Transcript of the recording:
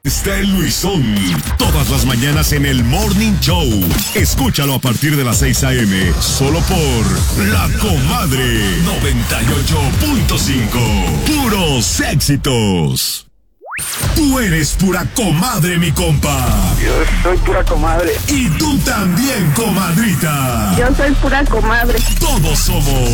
Está el Luisón, todas las mañanas en el Morning Show. Escúchalo a partir de las 6 a.m. solo por La Comadre 98.5. Puros éxitos. Tú eres pura comadre, mi compa. Yo soy pura comadre. Y tú también, comadrita. Yo soy pura comadre. Todos somos